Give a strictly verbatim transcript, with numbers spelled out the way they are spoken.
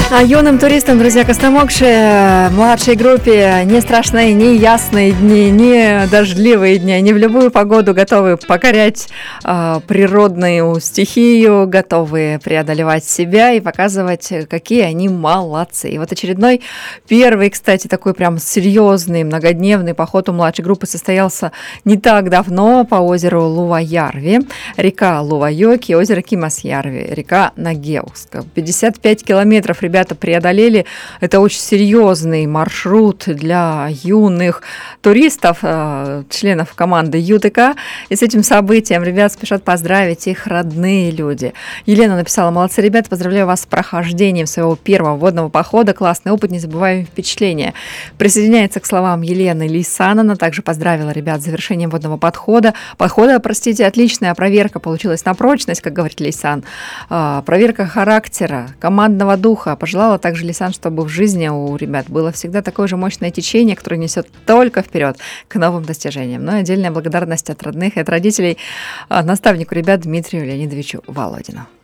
А юным туристам, друзья, Костомокши, младшей группе, не страшные, не ясные дни, не дождливые дни. Они в любую погоду готовы покорять э, природную стихию, готовы преодолевать себя и показывать, какие они молодцы. И вот очередной, первый, кстати, такой прям серьезный многодневный поход у младшей группы состоялся не так давно по озеру Луваярви, река Лувайоки, озеро Кимасьярви, река Нагеуска. пятьдесят пять километров ребята преодолели. Это очень серьезный маршрут для юных туристов, членов команды ЮТК. И с этим событием ребят спешат поздравить их родные люди. Елена написала: молодцы, ребята, поздравляю вас с прохождением своего первого водного похода. Классный опыт, незабываемые впечатления. Присоединяется к словам Елены Лейсан. Она также поздравила ребят с завершением водного подхода. Подхода, простите, отличная проверка получилась на прочность, как говорит Лейсан. Проверка характера, командного духа. Пожелала также Лейсан, чтобы в жизни у ребят было всегда такое же мощное течение, которое несет только вперед к новым достижениям. Ну и отдельная благодарность от родных и от родителей наставнику ребят Дмитрию Леонидовичу Володину.